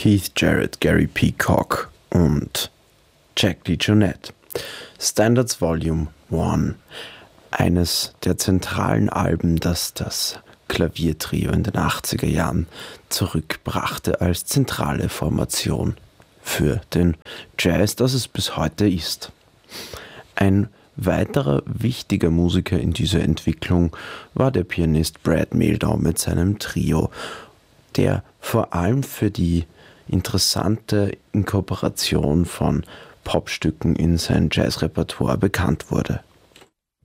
Keith Jarrett, Gary Peacock und Jack DeJohnette. Standards Volume 1, eines der zentralen Alben, das das Klaviertrio in den 80er Jahren zurückbrachte als zentrale Formation für den Jazz, das es bis heute ist. Ein weiterer wichtiger Musiker in dieser Entwicklung war der Pianist Brad Mehldau mit seinem Trio, der vor allem für die interessante Inkorporation von Popstücken in sein Jazzrepertoire bekannt wurde.